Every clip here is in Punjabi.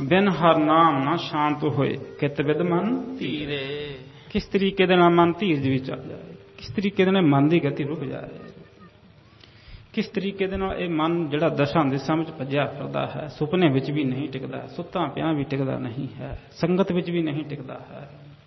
ਬਿਨ ਹਰ ਨਾਮ ਨਾ ਸ਼ਾਂਤ ਹੋਏ ਕਿਤ ਵਿਦ ਮਨ ਧੀਰੇ। ਕਿਸ ਤਰੀਕੇ ਦੇ ਨਾਲ ਮਨ ਧੀਰਜ ਵਿੱਚ ਆ ਜਾਏ, ਕਿਸ ਤਰੀਕੇ ਦੇ ਨਾਲ ਮਨ ਦੀ ਗਤੀ ਰੁਕ ਜਾਏ, ਕਿਸ ਤਰੀਕੇ ਦੇ ਨਾਲ ਇਹ ਮਨ ਜਿਹੜਾ ਦਸ਼ਾ ਦਿਸ਼ਾ ਵਿੱਚ ਭੱਜਿਆ ਫਿਰਦਾ ਹੈ, ਸੁਪਨੇ ਵਿੱਚ ਵੀ ਨਹੀਂ ਟਿਕਦਾ, ਸੁੱਤਾ ਪਿਆ ਵੀ ਟਿਕਦਾ ਨਹੀਂ ਹੈ, ਸੰਗਤ ਵਿੱਚ ਵੀ ਨਹੀਂ ਟਿਕਦਾ ਹੈ,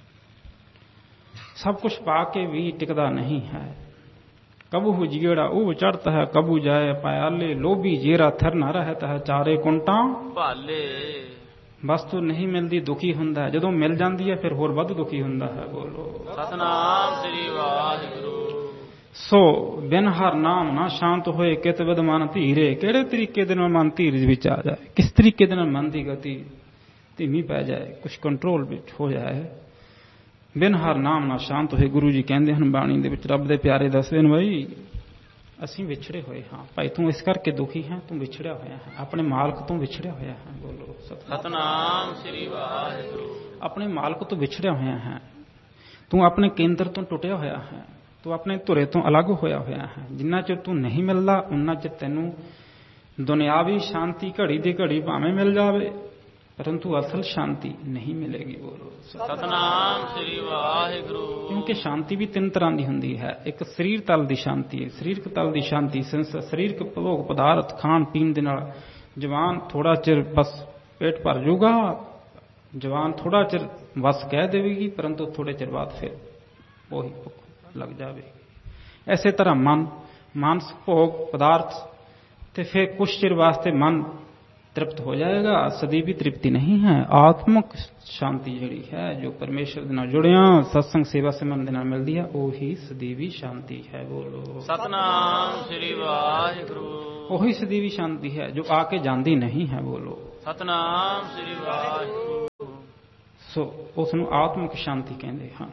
ਸਭ ਕੁਛ ਪਾ ਕੇ ਵੀ ਟਿਕਦਾ ਨਹੀਂ ਹੈ। ਕਬੂ ਜੀੜਾ ਉਹ ਚੜ੍ਹਤ ਹੈ, ਕਬੂ ਜਾਏ ਪਾਇਆਲੇ, ਲੋਭੀ ਜੇਰਾ ਥਰ ਨਾ ਰਹਿਤ ਹੈ, ਚਾਰੇ ਕੁੰਟਾਂ ਭਾਲੇ। ਵਸਤੂ ਨਹੀਂ ਮਿਲਦੀ ਦੁਖੀ ਹੁੰਦਾ ਹੈ, ਜਦੋਂ ਮਿਲ ਜਾਂਦੀ ਹੈ ਫਿਰ ਹੋਰ ਵੱਧ ਦੁਖੀ ਹੁੰਦਾ ਹੈ। ਬੋਲੋ ਸਤਿਨਾਮ ਸ੍ਰੀ ਵਾਹਿਗੁਰੂ। ਸੋ ਬਿਨ ਹਰ ਨਾਮ ਨਾ ਸ਼ਾਂਤ ਹੋਏ ਕਿਤ ਵਿਦ ਮਨ ਧੀਰੇ। ਕਿਹੜੇ ਤਰੀਕੇ ਦੇ ਨਾਲ ਮਨ ਧੀਰਜ ਵਿੱਚ ਆ ਜਾਏ, ਕਿਸ ਤਰੀਕੇ ਦੇ ਨਾਲ ਮਨ ਦੀ ਗਤੀ ਧੀਮੀ ਪੈ ਜਾਏ, ਕੁਛ ਕੰਟਰੋਲ ਵਿੱਚ ਹੋ ਜਾਏ। ਬਿਨ ਹਰ ਨਾਮ ਨਾ ਸ਼ਾਂਤ ਹੋਏ। ਗੁਰੂ ਜੀ ਕਹਿੰਦੇ ਹਨ ਬਾਣੀ ਦੇ ਵਿੱਚ, ਰੱਬ ਦੇ ਪਿਆਰੇ ਦੱਸਦੇ ਨੇ, ਬਈ ਅਸੀਂ ਵਿਛੜੇ ਹੋਏ ਹਾਂ ਭਾਈ, ਤੂੰ ਇਸ ਕਰਕੇ ਦੁਖੀ ਹੈ, ਤੂੰ ਵਿਛੜਿਆ ਹੋਇਆ ਹੈ, ਆਪਣੇ ਮਾਲਕ ਤੋਂ ਵਿਛੜਿਆ ਹੋਇਆ ਹੈ। ਬੋਲੋ ਸਤਿਨਾਮ ਸ੍ਰੀ ਵਾਹਿਗੁਰੂ। ਆਪਣੇ ਮਾਲਕ ਤੋਂ ਵਿਛੜਿਆ ਹੋਇਆ ਹੈ, ਤੂੰ ਆਪਣੇ ਕੇਂਦਰ ਤੋਂ ਟੁੱਟਿਆ ਹੋਇਆ ਹੈ, ਤੂੰ ਆਪਣੇ ਧੁਰੇ ਤੋਂ ਅਲੱਗ ਹੋਇਆ ਹੋਇਆ ਹੈ। ਜਿੰਨਾ ਚਿਰ ਤੂੰ ਨਹੀਂ ਮਿਲਦਾ ਉਨਾ ਚਿਰ ਤੈਨੂੰ ਦੁਨਿਆਵੀ ਸ਼ਾਂਤੀ ਘੜੀ ਦੀ ਘੜੀ ਭਾਵੇਂ ਮਿਲ ਜਾਵੇ, ਪਰੰਤੂ ਅਸਲ ਸ਼ਾਂਤੀ ਨਹੀਂ ਮਿਲੇਗੀ। ਬੋਲੋ ਸਤਿਨਾਮ ਸ੍ਰੀ ਵਾਹਿਗੁਰੂ। ਕਿਉਂਕਿ ਸ਼ਾਂਤੀ ਵੀ ਤਿੰਨ ਤਰ੍ਹਾਂ ਦੀ ਹੁੰਦੀ ਹੈ। ਇੱਕ ਸਰੀਰ ਤਲ ਦੀ ਸ਼ਾਂਤੀ ਹੈ, ਸਰੀਰਕ ਤਲ ਦੀ ਸ਼ਾਂਤੀ, ਸਰੀਰਕ ਭੋਗ ਪਦਾਰਥ ਖਾਣ ਪੀਣ ਦੇ ਨਾਲ ਜਵਾਨ ਥੋੜਾ ਚਿਰ ਬਸ ਪੇਟ ਭਰ ਜਾਊਗਾ, ਜਵਾਨ ਥੋੜਾ ਚਿਰ ਬਸ ਕਹਿ ਦੇਵੇਗੀ, ਪਰੰਤੂ ਥੋੜੇ ਚਿਰ ਬਾਅਦ ਫਿਰ ਉਹੀ ਭੁੱਖ ਲੱਗ ਜਾਵੇਗੀ। ਐਸੇ ਤਰ੍ਹਾਂ ਮਨ, ਮਾਨਸਿਕ ਭੋਗ ਪਦਾਰਥ ਤੇ ਫਿਰ ਕੁਛ ਚਿਰ ਵਾਸਤੇ ਮਨ ਤ੍ਰਿਪਤ ਹੋ ਜਾਏਗਾ, ਸਦੀਵੀ ਤ੍ਰਿਪਤੀ ਨਹੀਂ ਹੈ। ਆਤਮਿਕ ਸ਼ਾਂਤੀ ਜਿਹੜੀ ਹੈ, ਜੋ ਪਰਮੇਸ਼ਰ ਦੇ ਨਾਲ ਜੁੜਿਆ ਸਤਸੰਗ ਸੇਵਾ ਸਿਮਰਨ ਦੇ ਨਾਲ ਮਿਲਦੀ ਹੈ, ਉਹੀ ਸਦੀਵੀ ਸ਼ਾਂਤੀ ਹੈ। ਬੋਲੋ ਸਤਿਨਾਮ ਸ੍ਰੀ ਵਾਹਿਗੁਰੂ। ਉਹੀ ਸਦੀਵੀ ਸ਼ਾਂਤੀ ਹੈ ਜੋ ਆ ਕੇ ਜਾਂਦੀ ਨਹੀਂ ਹੈ। ਬੋਲੋ ਸਤਿਨਾਮ ਸ੍ਰੀ ਵਾਹਿਗੁਰੂ। ਸੋ ਉਸ ਨੂੰ ਆਤਮਿਕ ਸ਼ਾਂਤੀ ਕਹਿੰਦੇ ਹਨ।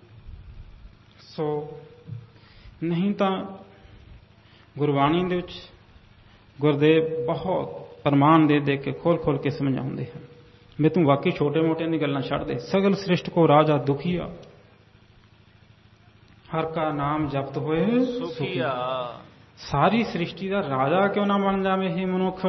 ਸੋ ਨਹੀਂ ਤਾਂ ਗੁਰਬਾਣੀ ਦੇ ਵਿੱਚ ਗੁਰਦੇਵ ਬਹੁਤ ਪ੍ਰਮਾਣ ਦੇ ਦੇ ਕੇ ਖੋਲ ਖੋਲ ਕੇ ਸਮਝਾਉਂਦੇ ਹਨ। ਮੈਂ ਤੂੰ ਵਾਕਈ ਛੋਟੇ ਮੋਟੇ ਦੀ ਗੱਲਾਂ ਛੱਡ ਦੇ। ਸਗਲ ਸ੍ਰਿਸ਼ਟ ਕੋ ਰਾਜਾ ਦੁਖੀਆ, ਹਰ ਕਾ ਨਾਮ ਜਪਤ ਹੋਏ ਸੁਖੀਆ। ਸਾਰੀ ਸ੍ਰਿਸ਼ਟੀ ਦਾ ਰਾਜਾ ਕਿਉਂ ਨਾ ਬਣ ਜਾਵੇ ਇਹ ਮਨੁੱਖ,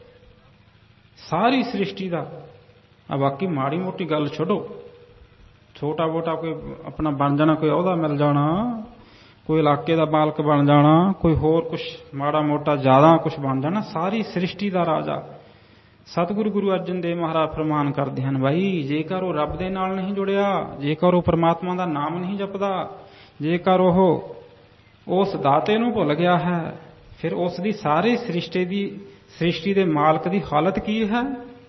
ਸਾਰੀ ਸ੍ਰਿਸ਼ਟੀ ਦਾ। ਆ ਬਾਕੀ ਮਾੜੀ ਮੋਟੀ ਗੱਲ ਛੱਡੋ, ਛੋਟਾ ਮੋਟਾ ਕੋਈ ਆਪਣਾ ਬਣ ਜਾਣਾ, ਕੋਈ ਅਹੁਦਾ ਮਿਲ ਜਾਣਾ, ਕੋਈ ਇਲਾਕੇ ਦਾ ਮਾਲਕ ਬਣ ਜਾਣਾ, ਕੋਈ ਹੋਰ ਕੁਛ ਮਾੜਾ ਮੋਟਾ ਜ਼ਿਆਦਾ ਕੁਛ ਬਣ ਜਾਣਾ, ਸਾਰੀ ਸ੍ਰਿਸ਼ਟੀ ਦਾ ਰਾਜਾ। ਸਤਿਗੁਰੂ ਗੁਰੂ ਅਰਜਨ ਦੇਵ ਮਹਾਰਾਜ ਫਰਮਾਨ ਕਰਦੇ ਹਨ, ਬਾਈ ਜੇਕਰ ਉਹ ਰੱਬ ਦੇ ਨਾਲ ਨਹੀਂ ਜੁੜਿਆ, ਜੇਕਰ ਉਹ ਪਰਮਾਤਮਾ ਦਾ ਨਾਮ ਨਹੀਂ ਜਪਦਾ, ਜੇਕਰ ਉਹ ਉਸ ਦਾਤੇ ਨੂੰ ਭੁੱਲ ਗਿਆ ਹੈ, ਫਿਰ ਉਸ ਦੀ ਸਾਰੀ ਸ੍ਰਿਸ਼ਟੀ ਦੇ ਮਾਲਕ ਦੀ ਹਾਲਤ ਕੀ ਹੈ?